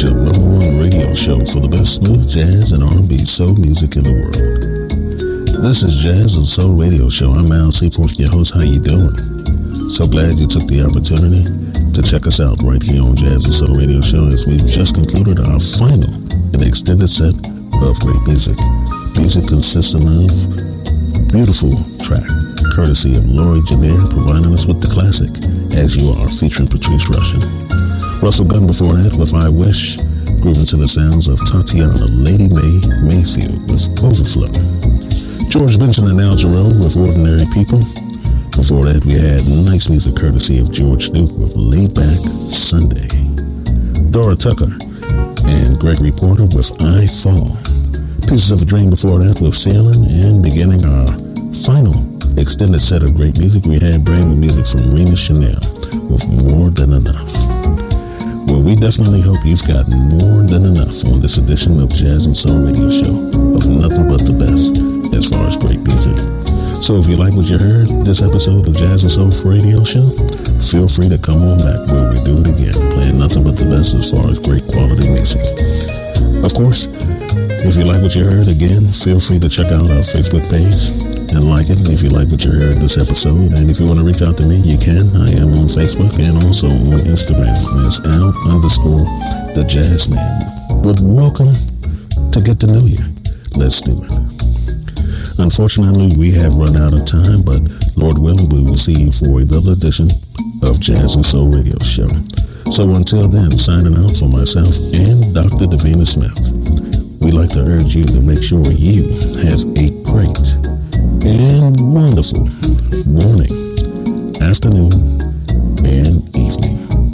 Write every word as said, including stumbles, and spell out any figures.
your number one radio show for the best smooth jazz and R and B soul music in the world. This is Jazz and Soul Radio Show. I'm Al Seaforth, your host. How you doing? So glad you took the opportunity to check us out right here on Jazz and Soul Radio Show as we've just concluded our final and extended set of great music. Music consisting of beautiful track, courtesy of Lori Janier, providing us with the classic, As You Are, featuring Patrice Rushen. Russell Gunn before that with I Wish, grooving to the sounds of Tatiana Lady Mae Mayfield with Overflow. George Benson and Al Jarreau with Ordinary People. Before that, we had nice music courtesy of George Duke with Laid Back Sunday. Dora Tucker and Gregory Porter with I Fall. Pieces of a Dream before that with Sailing, and beginning our final extended set of great music, we had brand new music from Rena Chanel with More Than Enough. Well, we definitely hope you've got more than enough on this edition of Jazz and Soul Radio Show of nothing but the best as far as great music. So if you like what you heard this episode of Jazz and Soul Radio Show, feel free to come on back where we do it again, playing nothing but the best as far as great quality music. Of course, if you like what you heard, again, feel free to check out our Facebook page and like it if you like what you heard this episode. And if you want to reach out to me, you can. I am on Facebook and also on Instagram as Al underscore the Jazz Man. But welcome to Get to Know You. Let's do it. Unfortunately, we have run out of time, but Lord willing, we will see you for another edition of Jazz and Soul Radio Show. So until then, signing out for myself and Doctor Davina Smith, we'd like to urge you to make sure you have a great and wonderful morning, afternoon, and evening.